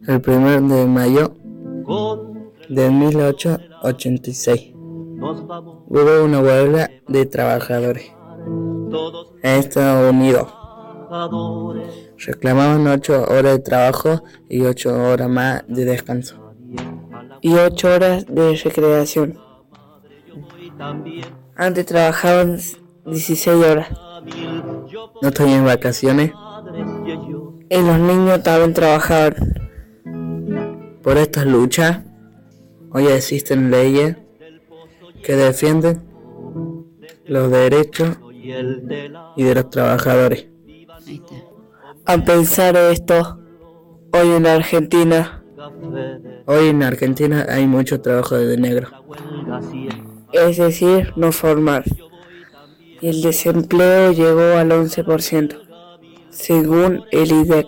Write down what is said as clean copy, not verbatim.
el 1 de mayo de 1886 hubo una huelga de trabajadores en Estados Unidos. Reclamaban 8 horas de trabajo y 8 horas más de descanso y 8 horas de recreación. Antes trabajaban 16 horas. No tenían vacaciones y los niños también trabajaban. Por estas luchas, hoy existen leyes que defienden los derechos y de los trabajadores. A pensar esto, hoy en Argentina hay mucho trabajo de negro, es decir, no formal, y el desempleo llegó al 11%, según el IDEC.